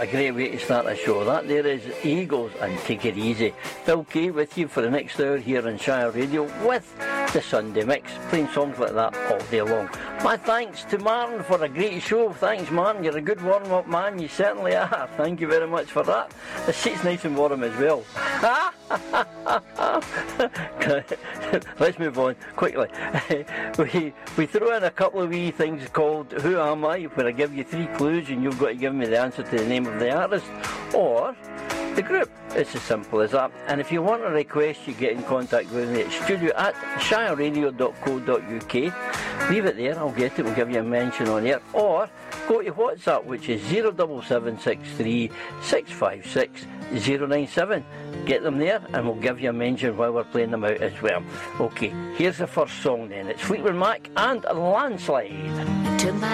a great way to start a show. That there is Eagles and Take It Easy. Phil Kay with you for the next hour here on Shire Radio with the Sunday Mix, playing songs like that all day long. My thanks to Martin for a great show. Thanks, Martin. You're a good warm-up man. You certainly are. Thank you very much for that. The seat's nice and warm as well. Let's move on quickly. We throw in a couple of wee things called Who Am I, where I give you 3 clues and you've got to give me the answer to the name of the artist or the group. It's as simple as that. And if you want a request, you get in contact with me at studio@shireradio.co.uk. Leave it there, I'll get it, we'll give you a mention on air. Or go to WhatsApp, which is 07763 656 097. Get them there and we'll give you a mention while we're playing them out as well. Okay, here's the first song then. It's Fleetwood Mac and Landslide.